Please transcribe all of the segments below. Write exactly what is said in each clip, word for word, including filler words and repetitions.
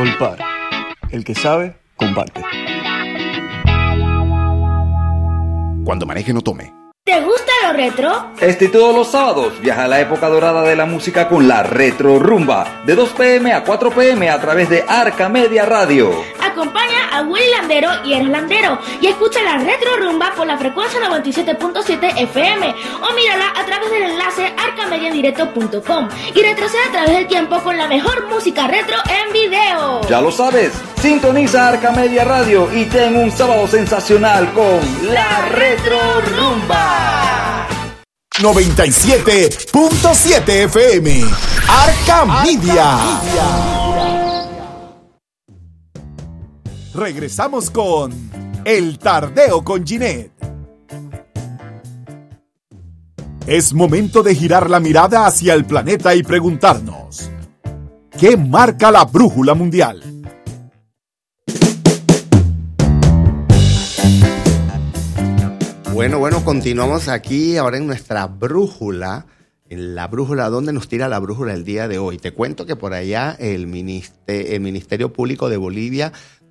Olpar. El que sabe, comparte. Cuando maneje no tome. ¿Te gusta lo retro? Este y todos los sábados viaja a la época dorada de la música con la Retro Rumba, de dos pm a cuatro pm a través de Arca Media Radio. Acompaña a Willy Landero y Eros Landero y escucha la Retro Rumba por la frecuencia noventa y siete punto siete F M o mírala a través del enlace arcamediadirecto punto com y retrocede a través del tiempo con la mejor música retro en video. Ya lo sabes, sintoniza Arca Media Radio y ten un sábado sensacional con la Retro Rumba. noventa y siete punto siete F M Arca Media. Regresamos con El Tardeo con Ginette. Es momento de girar la mirada hacia el planeta y preguntarnos: ¿qué marca la brújula mundial? Bueno, bueno, continuamos aquí ahora en nuestra brújula, en la brújula, ¿dónde nos tira la brújula el día de hoy? Te cuento que por allá el, minister, el Ministerio Público de Bolivia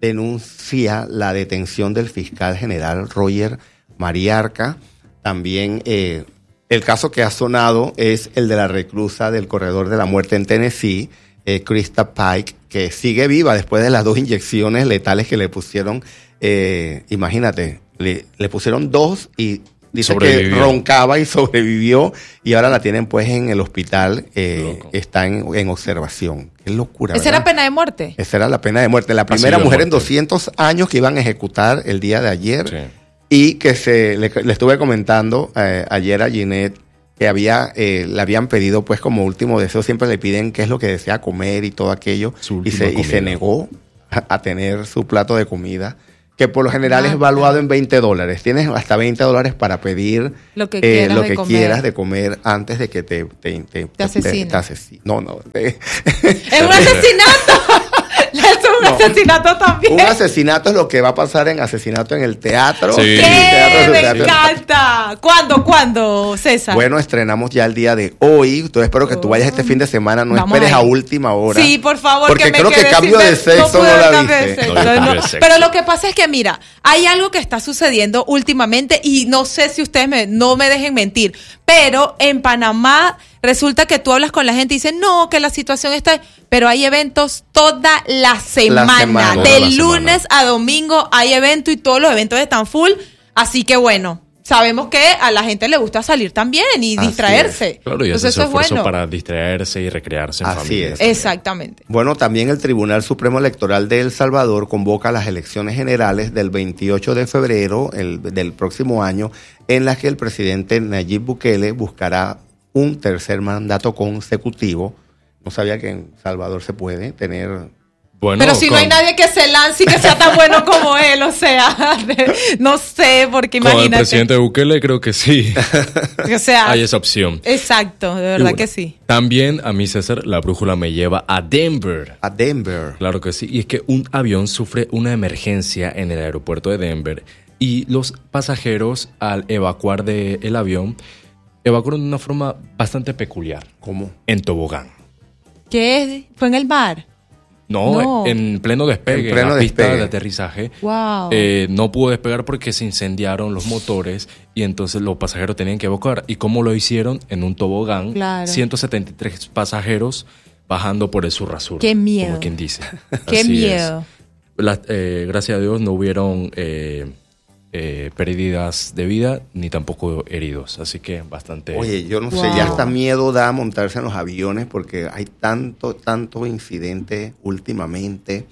denuncia la detención del fiscal general Roger Mariarca. También eh, el caso que ha sonado es el de la reclusa del corredor de la muerte en Tennessee, eh, Krista Pike, que sigue viva después de las dos inyecciones letales que le pusieron. Eh, imagínate, le, le pusieron dos y dice que roncaba y sobrevivió, y ahora la tienen pues en el hospital, eh, está en, en observación. Qué locura, ¿Esa ¿verdad? era pena de muerte? Esa era la pena de muerte. La primera mujer en doscientos años que iban a ejecutar el día de ayer. Sí. Y que se le, le estuve comentando eh, ayer a Ginette que había, eh, le habían pedido pues como último deseo, siempre le piden qué es lo que desea comer y todo aquello, y se, y se negó a, a tener su plato de comida, que por lo general ah, es valuado en veinte dólares. Tienes hasta veinte dólares para pedir lo que, eh, quieras, lo de que comer. quieras de comer antes de que te... Te, te, te asesinen. Te, te asesin- no, no. Te, ¡Es un asesinato! ¡Es un no, asesinato también! Un asesinato es lo que va a pasar en Asesinato en el Teatro. Sí. En el teatro ¡Me teatro. encanta! ¿Cuándo, cuándo, César? Bueno, estrenamos ya el día de hoy. Entonces espero que tú vayas este fin de semana. No Vamos esperes ahí. a última hora. Sí, por favor. Porque que me creo que cambio de sexo no, no la viste. No, no, no. Pero lo que pasa es que, mira, hay algo que está sucediendo últimamente y no sé si ustedes me, no me dejen mentir, pero en Panamá resulta que tú hablas con la gente y dicen, no, que la situación está... Pero hay eventos toda la semana. La semana. De la lunes semana. A domingo hay evento y todos los eventos están full. Así que bueno, sabemos que a la gente le gusta salir también y así distraerse. Es. Claro, y entonces eso es bueno. Para distraerse y recrearse en así familia. Es. Exactamente. Bueno, también el Tribunal Supremo Electoral de El Salvador convoca las elecciones generales del veintiocho de febrero el, del próximo año, en las que el presidente Nayib Bukele buscará un tercer mandato consecutivo. No sabía que en Salvador se puede tener... Bueno, pero si con... no hay nadie que se lance y que sea tan bueno como él, o sea, de, no sé, porque imagínate. Con el presidente Bukele creo que sí. O sea, hay esa opción. Exacto, de verdad bueno, que sí. También a mí, César, la brújula me lleva a Denver. A Denver. Claro que sí. Y es que un avión sufre una emergencia en el aeropuerto de Denver y los pasajeros, al evacuar del avión, evacuaron de una forma bastante peculiar. ¿Cómo? En tobogán. ¿Qué? ¿Fue en el mar? No, no, en pleno despegue, en, pleno en la despegue. Pista de aterrizaje. Wow. Eh, no pudo despegar porque se incendiaron los motores y entonces los pasajeros tenían que evacuar. ¿Y cómo lo hicieron? En un tobogán. Claro. ciento setenta y tres pasajeros bajando por el Surrasur. ¡Qué miedo! Como quien dice. ¡Qué Así miedo! La, eh, gracias a Dios no hubieron eh, eh, pérdidas de vida ni tampoco heridos. Así que bastante... Oye, yo no wow. sé, ya hasta miedo da montarse en los aviones porque hay tanto, tanto incidente últimamente.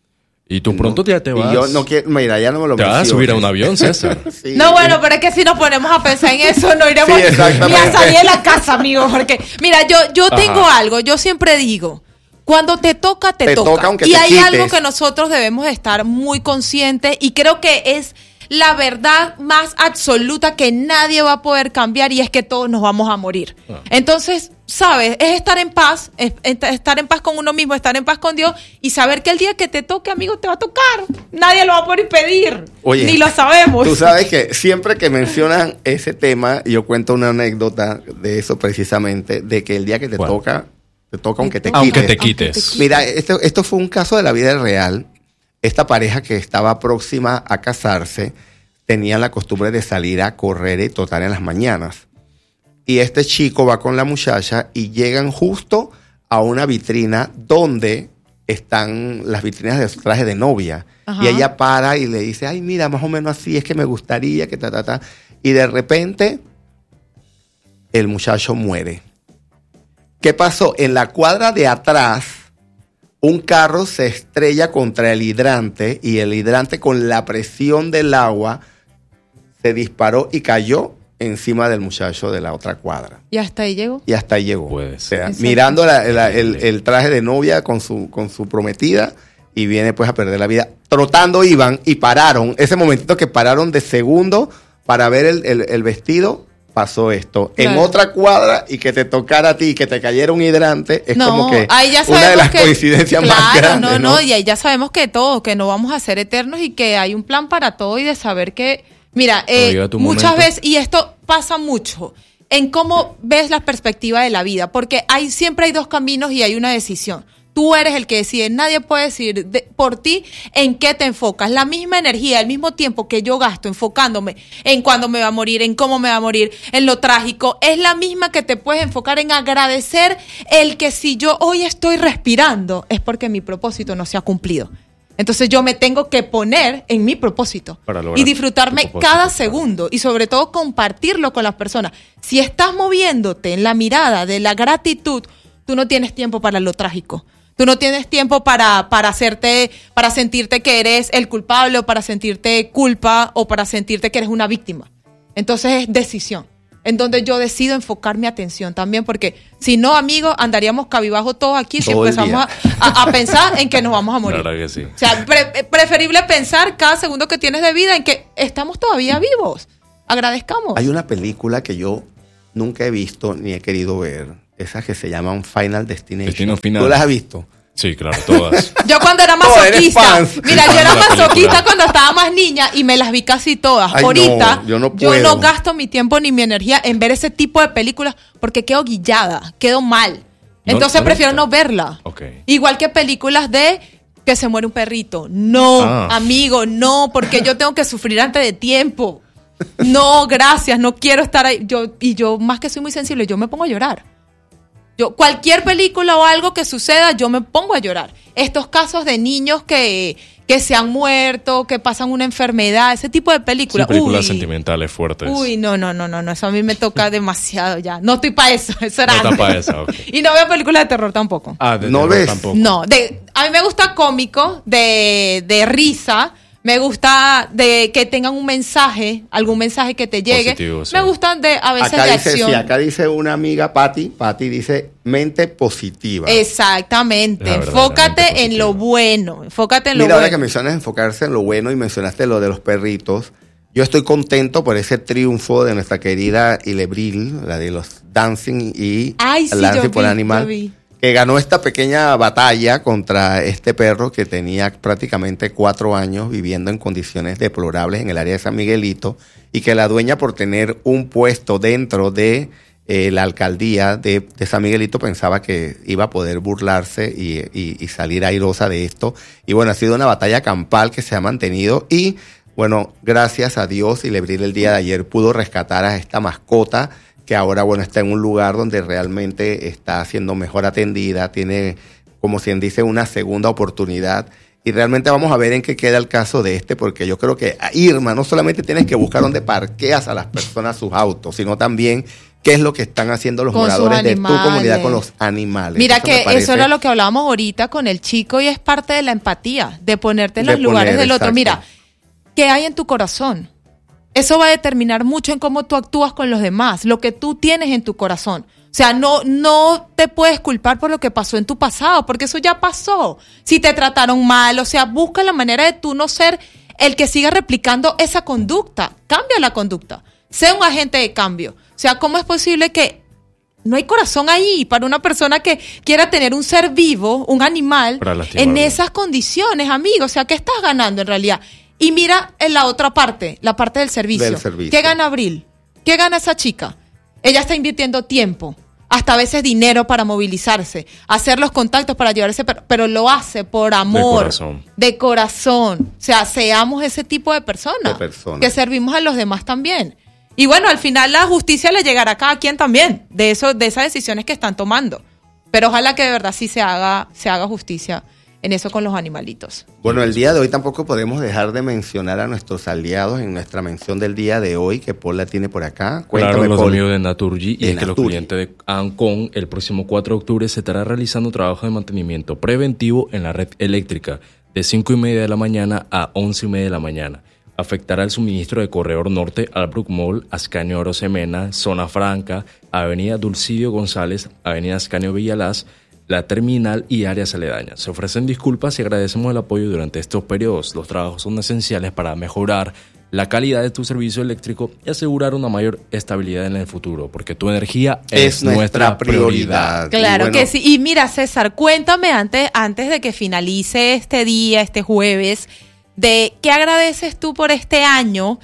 Y tú pronto no, ya te vas... Y yo no quiero, mira, ya no me lo Te vas a subir a un avión, César. Sí. No, bueno, pero es que si nos ponemos a pensar en eso, no iremos sí, ni a salir de la casa, amigo. Porque, mira, yo, yo tengo algo, yo siempre digo... Cuando te toca, te, te toca. toca aunque y te hay quites. Algo que nosotros debemos estar muy conscientes y creo que es la verdad más absoluta que nadie va a poder cambiar y es que todos nos vamos a morir. Ah. Entonces, ¿sabes? Es estar en paz, es estar en paz con uno mismo, estar en paz con Dios y saber que el día que te toque, amigo, te va a tocar. Nadie lo va a poder impedir. Oye, ni lo sabemos. Tú sabes que siempre que mencionan ese tema, yo cuento una anécdota de eso precisamente, de que el día que te ¿Cuál? toca... Te toca aunque te Aunque quites. te quites. Mira, esto, esto fue un caso de la vida real. Esta pareja que estaba próxima a casarse tenían la costumbre de salir a correr y trotar en las mañanas. Y este chico va con la muchacha y llegan justo a una vitrina donde están las vitrinas de su traje de novia. Ajá. Y ella para y le dice, ay, mira, más o menos así es que me gustaría que ta, ta, ta. Y de repente, el muchacho muere. ¿Qué pasó? En la cuadra de atrás, un carro se estrella contra el hidrante y el hidrante, con la presión del agua, se disparó y cayó encima del muchacho de la otra cuadra. ¿Y hasta ahí llegó? Y hasta ahí llegó. Puede O sea, ser. mirando la- la- el, el traje de novia con su, con su prometida, y viene pues a perder la vida. Trotando iban y pararon. Ese momentito que pararon de segundo para ver el, el- el vestido, pasó esto. En Claro. otra cuadra, y que te tocara a ti y que te cayera un hidrante, es no, como que ahí ya una de sabemos las que, coincidencias claro, más grandes. no, ¿no? no, y ahí ya sabemos que todo, que no vamos a ser eternos y que hay un plan para todo y de saber que, mira, eh, llega tu muchas momento. veces, y esto pasa mucho, en cómo ves la perspectiva de la vida, porque hay siempre hay dos caminos y hay una decisión. Tú eres el que decide, nadie puede decir de- por ti en qué te enfocas. La misma energía, el mismo tiempo que yo gasto enfocándome en cuándo me va a morir, en cómo me va a morir, en lo trágico, es la misma que te puedes enfocar en agradecer el que si yo hoy estoy respirando es porque mi propósito no se ha cumplido. Entonces yo me tengo que poner en mi propósito Para lograr y disfrutarme tu propósito, cada claro. segundo y sobre todo compartirlo con las personas. Si estás moviéndote en la mirada de la gratitud, tú no tienes tiempo para lo trágico. Tú no tienes tiempo para, para hacerte, para sentirte que eres el culpable o para sentirte culpa o para sentirte que eres una víctima. Entonces es decisión, en donde yo decido enfocar mi atención también, porque si no, amigos, andaríamos cabizbajo todos aquí si Todo el empezamos día. a, a- a pensar en que nos vamos a morir. La verdad que sí. O sea, pre- preferible pensar cada segundo que tienes de vida en que estamos todavía vivos. Agradezcamos. Hay una película que yo nunca he visto ni he querido ver. Esas que se llaman Final Destination. Destino Final. ¿Tú las has visto? Sí, claro, todas. Yo cuando era Oh, eres masoquista, fans. mira, Fan yo era de la masoquista película. cuando estaba más niña y me las vi casi todas. Ay, Ahorita no, yo no puedo. gasto mi tiempo ni mi energía en ver ese tipo de películas porque quedo guillada, quedo mal. No- Entonces no prefiero gusta. no verla. Ok. Igual que películas de que se muere un perrito. No, Ah. amigo, no, porque yo tengo que sufrir antes de tiempo. No, gracias, no quiero estar ahí. Yo, y yo, más que soy muy sensible, yo me pongo a llorar. Yo, cualquier película o algo que suceda, yo me pongo a llorar. Estos casos de niños que, que se han muerto, que pasan una enfermedad, ese tipo de Sí, películas. películas uy, sentimentales fuertes. uy, no, no, no, no, no, eso a mí me toca demasiado ya. No estoy para eso, eso era No está antes. pa' esa, ok. Y no veo películas de terror tampoco. Ah, de ¿No terror ves? tampoco. No, de, a mí me gusta cómico, de, de risa. Me gusta de que tengan un mensaje, algún mensaje que te llegue. Positivo, sí. Me gustan de a veces Acá de dice, acción. sí, acá dice una amiga, Patti, Patti dice mente positiva. Exactamente. La verdad, Enfócate la mente en lo positiva. bueno. Enfócate en lo Mira, ahora que bueno. mencionas enfocarse en lo bueno y mencionaste lo de los perritos, yo estoy contento por ese triunfo de nuestra querida Ilebril, la de los Dancing y Ay, sí, Dancing yo por vi, Animal, yo vi. que ganó esta pequeña batalla contra este perro que tenía prácticamente cuatro años viviendo en condiciones deplorables en el área de San Miguelito, y que la dueña, por tener un puesto dentro de eh, la alcaldía de, de San Miguelito, pensaba que iba a poder burlarse y, y- y salir airosa de esto. Y bueno, ha sido una batalla campal que se ha mantenido, y bueno, gracias a Dios, Ilebril el día de ayer pudo rescatar a esta mascota, que ahora, bueno, está en un lugar donde realmente está siendo mejor atendida, tiene, como quien dice, una segunda oportunidad. Y realmente vamos a ver en qué queda el caso de este, porque yo creo que, Irma, no solamente tienes que buscar dónde parqueas a las personas sus autos, sino también qué es lo que están haciendo los Con sus moradores de tu animales. comunidad con los animales. Mira Eso me que parece- eso era lo que hablábamos ahorita con el chico y es parte de la empatía, de ponerte en De los lugares poner, del otro. exacto. Mira, ¿qué hay en tu corazón? Eso va a determinar mucho en cómo tú actúas con los demás, lo que tú tienes en tu corazón. O sea, no, no te puedes culpar por lo que pasó en tu pasado, porque eso ya pasó. Si te trataron mal, o sea, busca la manera de tú no ser el que siga replicando esa conducta. Cambia la conducta. Sé un agente de cambio. O sea, ¿cómo es posible que no hay corazón ahí para una persona que quiera tener un ser vivo, un animal, Para lastimarlo. en esas condiciones, amigo? O sea, ¿qué estás ganando en realidad? Y mira en la otra parte, la parte del servicio. Del servicio. ¿Qué gana Abril? ¿Qué gana esa chica? Ella está invirtiendo tiempo, hasta a veces dinero para movilizarse, hacer los contactos para llevar ese perro, pero lo hace por amor, de corazón. de corazón. O sea, seamos ese tipo de personas, de personas que servimos a los demás también. Y bueno, al final la justicia le llegará a cada quien también, de eso, de esas decisiones que están tomando. Pero ojalá que de verdad sí se haga, se haga justicia en eso con los animalitos. Bueno, el día de hoy tampoco podemos dejar de mencionar a nuestros aliados en nuestra mención del día de hoy, que Paul la tiene por acá. Cuéntame, claro, los Paul. amigos de Naturgy, y De es que los Naturgy. clientes de Ancon el próximo cuatro de octubre se estará realizando trabajo de mantenimiento preventivo en la red eléctrica de cinco y media de la mañana a once y media de la mañana. Afectará el suministro de Corredor Norte, Albrook Mall, Ascanio Arosemena, Zona Franca, Avenida Dulcidio González, Avenida Ascanio Villalaz, la terminal y áreas aledañas. Se ofrecen disculpas y agradecemos el apoyo durante estos periodos. Los trabajos son esenciales para mejorar la calidad de tu servicio eléctrico y asegurar una mayor estabilidad en el futuro, porque tu energía es, Es nuestra prioridad. Claro Y bueno, que sí. Y mira, César, cuéntame antes, antes de que finalice este día, este jueves, de qué agradeces tú por este año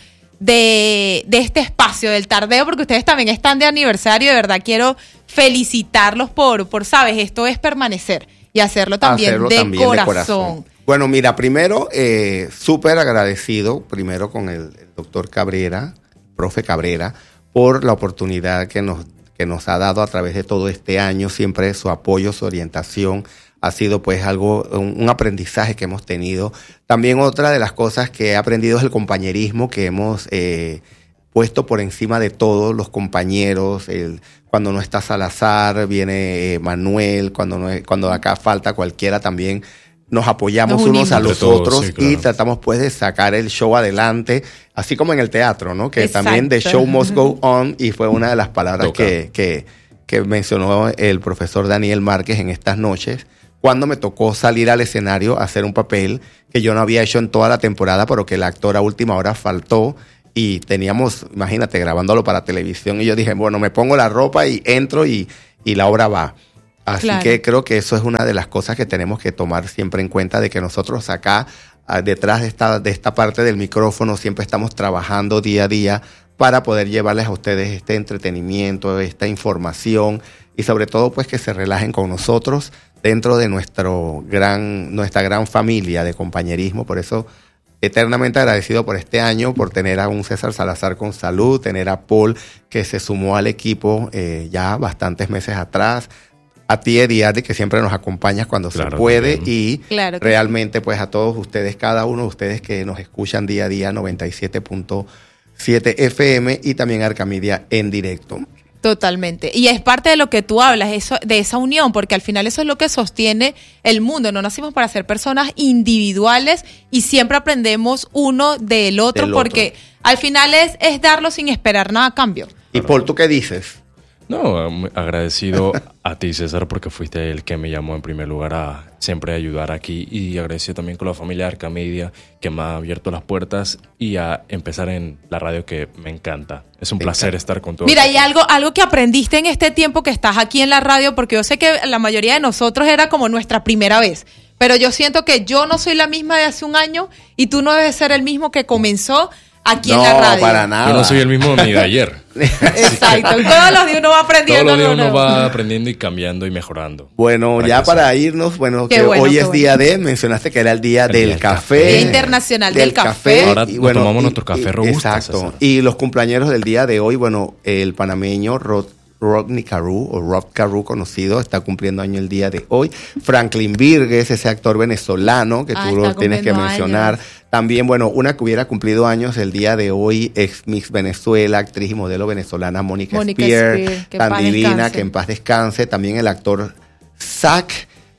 de, de este espacio del tardeo, porque ustedes también están de aniversario. De verdad quiero felicitarlos por, por sabes, esto es permanecer y hacerlo también, hacerlo de, también corazón. de corazón. Bueno, mira, primero, eh, súper agradecido, primero con el, el doctor Cabrera, profe Cabrera, por la oportunidad que nos, que nos ha dado a través de todo este año, siempre su apoyo, su orientación, ha sido pues algo, un, un aprendizaje que hemos tenido. También otra de las cosas que he aprendido es el compañerismo que hemos eh, puesto por encima de todos los compañeros. El, cuando no está Salazar, viene eh, Manuel, cuando, no, cuando acá falta cualquiera también. Nos apoyamos Nos unos a Entre los todos, otros sí, claro. y tratamos pues de sacar el show adelante, así como en el teatro, ¿no? Que Exacto. también the show must go on, y fue una de las palabras Toca. que, que, que mencionó el profesor Daniel Márquez en estas noches, cuando me tocó salir al escenario a hacer un papel que yo no había hecho en toda la temporada, pero que el actor a última hora faltó. Y teníamos, imagínate, grabándolo para televisión, y yo dije, bueno, me pongo la ropa y entro y, y la obra va. Así Claro. que creo que eso es una de las cosas que tenemos que tomar siempre en cuenta, de que nosotros acá, ah, detrás de esta, de esta parte del micrófono, siempre estamos trabajando día a día para poder llevarles a ustedes este entretenimiento, esta información, y sobre todo pues que se relajen con nosotros dentro de nuestro gran, nuestra gran familia de compañerismo. Por eso, eternamente agradecido por este año, por tener a un César Salazar con salud, tener a Paul que se sumó al equipo eh, ya bastantes meses atrás, a ti, Eddie Ardi, que siempre nos acompañas cuando Claro, se puede, también. y Claro que realmente pues a todos ustedes, cada uno de ustedes que nos escuchan día a día, noventa y siete punto siete F M y también Arcamedia en directo. Totalmente. Y es parte de lo que tú hablas, eso, de esa unión, porque al final eso es lo que sostiene el mundo. No nacimos para ser personas individuales y siempre aprendemos uno del otro, Del otro. porque al final es, es darlo sin esperar nada a cambio. Y Paul, ¿tú qué dices? No, muy agradecido a ti, César, porque fuiste el que me llamó en primer lugar a siempre ayudar aquí, y agradecido también con la familia de Arcamedia, que me ha abierto las puertas, y a empezar en la radio, que me encanta. Es un Me placer encanta. estar con todos. Mira, y algo, algo que aprendiste en este tiempo que estás aquí en la radio, porque yo sé que la mayoría de nosotros era como nuestra primera vez, pero yo siento que yo no soy la misma de hace un año y tú no debes ser el mismo que comenzó aquí en la No, radio. para nada. Yo no soy el mismo ni de ayer. Exacto. Todos los días uno va Todos aprendiendo los días algo uno nuevo. va aprendiendo y cambiando y mejorando. Bueno, Para ya crecer. para irnos, bueno, Qué que bueno, hoy qué es bueno. día de, mencionaste que era el día El del día del café. café. Día Internacional del Café. Ahora nos tomamos nuestro café robusto, Exacto. César. Y los cumpleaños del día de hoy, bueno, el panameño Rod, Rodney Carew, o Rod Carew conocido, está cumpliendo año el día de hoy. Franklin Virges, ese actor venezolano que Ah, tú está lo tienes que cumpliendo mencionar. años. También, bueno, una que hubiera cumplido años el día de hoy, ex Miss Venezuela, actriz y modelo venezolana Mónica Mónica Spear, Spear, que tan paz divina, descanse. que en paz descanse. También el actor Zach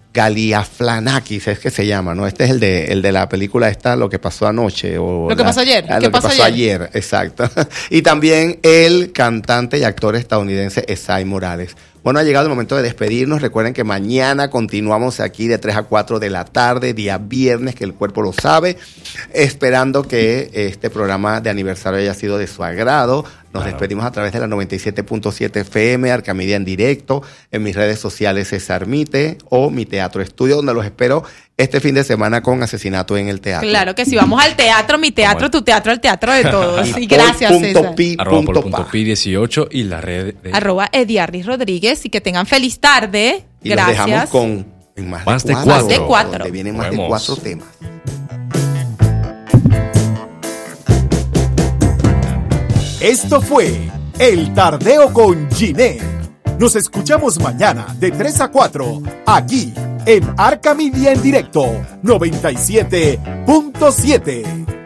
Galifianakis, es que se llama, ¿no? Este es el de el de la película esta, Lo que pasó anoche. O Lo que la- pasó ayer, ah, ¿qué Lo que pasó pasó ayer? ayer, exacto. Y también el cantante y actor estadounidense Esai Morales. Bueno, ha llegado el momento de despedirnos. Recuerden que mañana continuamos aquí de tres a cuatro de la tarde, día viernes, que el cuerpo lo sabe, esperando que este programa de aniversario haya sido de su agrado. Nos Claro. despedimos a través de la noventa y siete punto siete F M, Arcamedia en directo, en mis redes sociales César Mite o Mi Teatro Estudio, donde los espero este fin de semana con Asesinato en el Teatro. Claro que sí, vamos al teatro, mi teatro, Vamos. tu teatro, el teatro de todos. Y Y gracias, Paul punto César. pi Arroba punto por punto pa. pi dieciocho y la red de... Arroba Ediarris Rodríguez y que tengan feliz tarde. Y los Gracias. dejamos con en más, Más de de cuatro. Más de cuatro. Donde vienen más Vemos. de cuatro temas. Esto fue El Tardeo con Ginette. Nos escuchamos mañana de tres a cuatro aquí en Arca Media en directo noventa y siete punto siete.